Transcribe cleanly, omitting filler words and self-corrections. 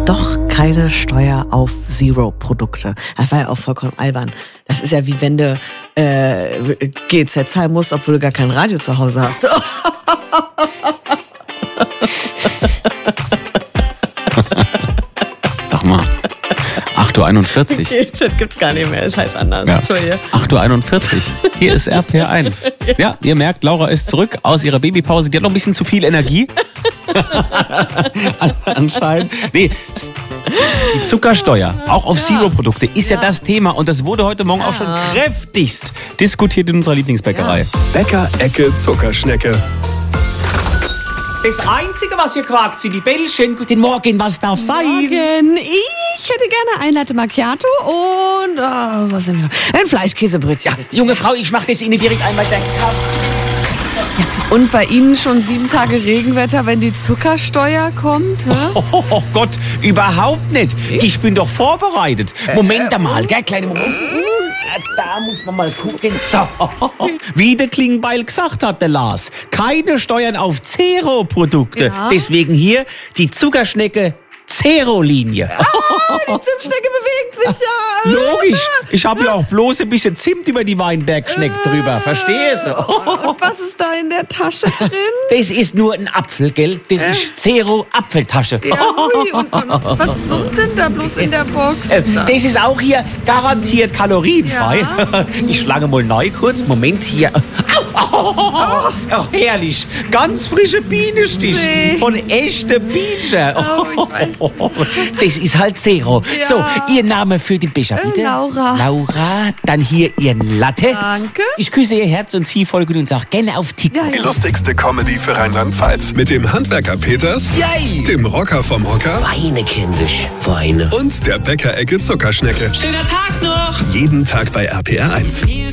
doch keine Steuer auf Zero-Produkte. Das war ja auch vollkommen albern. Das ist ja wie wenn du GZ zahlen musst, obwohl du gar kein Radio zu Hause hast. Sag mal. 8.41 Uhr. GZ gibt's gar nicht mehr, es heißt anders. Ja. Entschuldige. 8.41 Uhr. Hier ist RPR1. Ja, ihr merkt, Laura ist zurück aus ihrer Babypause. Die hat noch ein bisschen zu viel Energie. Anscheinend. Nee, die Zuckersteuer, auch auf Zero-Produkte, ist ja das Thema. Und das wurde heute Morgen auch schon kräftigst diskutiert in unserer Lieblingsbäckerei. Bäcker-Ecke Zuckerschnecke. Das Einzige, was hier quakt, sind die Bällchen. Guten Morgen, was darf sein? Morgen. Ich hätte gerne ein Latte Macchiato und was denn? Ein Fleischkäsebrötchen. Ja, junge Frau, ich mach das Ihnen direkt einmal den Kaffee. Ja, und bei Ihnen schon 7 Tage Regenwetter, wenn die Zuckersteuer kommt? Hä? Oh Gott, überhaupt nicht. Ich bin doch vorbereitet. Moment mal, gell, kleine Moment. Da muss man mal gucken. So. Wie der Klingbeil gesagt hat, der Lars. Keine Steuern auf Zero-Produkte. Ja. Deswegen hier die Zuckerschnecke Zero-Linie. Die Zimtschnecke bewegt sich ja. Logisch. Ich habe ja auch bloß ein bisschen Zimt über die Weinbergschnecke drüber. Verstehst du? Und was ist da in der Tasche drin? Das ist nur ein Apfel, gell? Das ist Zero-Apfeltasche. Ja, ui, und was summt denn da bloß in der Box? Das ist auch hier garantiert kalorienfrei. Ja. Ich schlange mal neu kurz. Moment hier. Au! Oh, herrlich. Ganz frische Bienenstich. Nee. Von echten Bienen. Oh, ich weiß. Das ist halt Zero. Ja. So, Ihr Name für den Becher, bitte? Laura. Laura. Dann hier Ihren Latte. Danke. Ich küsse Ihr Herz und Sie folgen uns auch gerne auf TikTok. Die lustigste Comedy für Rheinland-Pfalz. Mit dem Handwerker Peters, Yay! dem Rocker vom Hocker Weine, kindisch, weine. und der Bäcker-Ecke Zuckerschnecke. Schöner Tag noch! Jeden Tag bei RPR1.